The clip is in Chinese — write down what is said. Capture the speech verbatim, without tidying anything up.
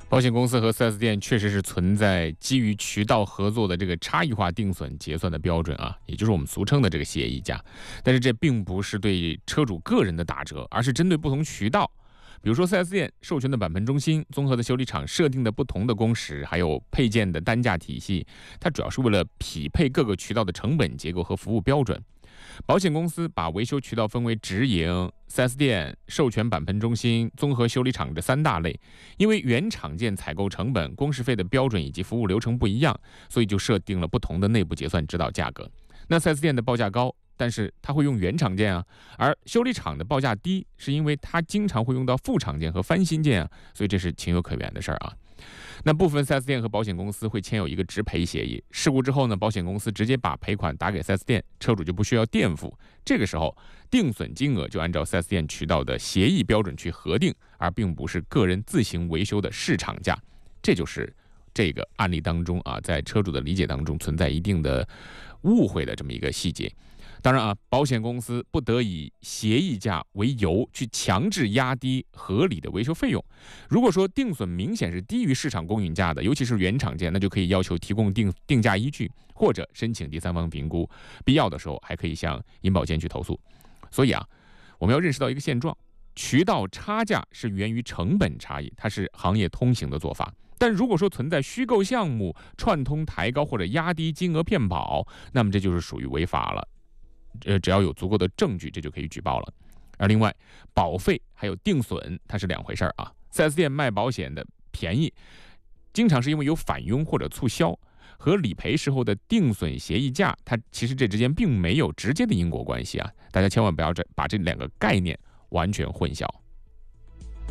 保险公司和 四 S 店确实是存在基于渠道合作的这个差异化定损结算的标准啊，也就是我们俗称的这个协议价。但是这并不是对车主个人的打折，而是针对不同渠道。比如说 四 S 店授权的钣盆中心、综合的修理厂设定的不同的工时，还有配件的单价体系，它主要是为了匹配各个渠道的成本结构和服务标准。保险公司把维修渠道分为直营、四 S 店、授权钣盆中心、综合修理厂这三大类。因为原厂件采购成本、工时费的标准以及服务流程不一样，所以就设定了不同的内部结算指导价格。那 四 S 店的报价高，但是它会用原厂件啊，而修理厂的报价低，是因为它经常会用到副厂件和翻新件啊，所以这是情有可原的事儿啊。那部分 四 S 店和保险公司会签有一个直赔协议，事故之后呢，保险公司直接把赔款打给 四 S 店，车主就不需要垫付。这个时候，定损金额就按照 四 S 店渠道的协议标准去核定，而并不是个人自行维修的市场价。这就是这个案例当中啊，在车主的理解当中存在一定的误会的这么一个细节。当然啊，保险公司不得以协议价为由去强制压低合理的维修费用。如果说定损明显是低于市场公允价的，尤其是原厂件，那就可以要求提供定定价依据，或者申请第三方评估，必要的时候还可以向银保监去投诉。所以啊，我们要认识到一个现状：渠道差价是源于成本差异，它是行业通行的做法。但如果说存在虚构项目、串通抬高或者压低金额骗保，那么这就是属于违法了。呃，只要有足够的证据，这就可以举报了。而另外，保费还有定损，它是两回事儿啊。四 S 店卖保险的便宜，经常是因为有返佣或者促销，和理赔时候的定损协议价，它其实这之间并没有直接的因果关系啊。大家千万不要把这两个概念完全混淆。